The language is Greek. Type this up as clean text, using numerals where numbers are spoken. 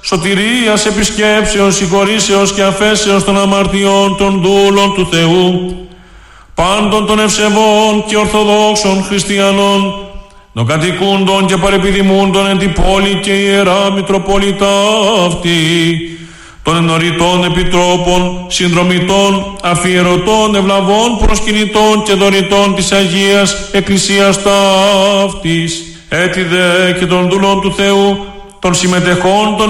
σωτηρίας, επισκέψεως, συγχωρήσεως και αφέσεως των αμαρτιών των δούλων του Θεού, πάντων των ευσεβών και ορθοδόξων χριστιανών, των κατοικούντων και παρεπιδημούντων εν την πόλη και ιερά Μητροπόλητα αυτή, των ενωρητών επιτρόπων, συνδρομητών, αφιερωτών, ευλαβών, προσκυνητών και δωρητών της Αγίας Εκκλησίας ταύτης, έτι δε και των δούλων του Θεού, των συμμετεχών, των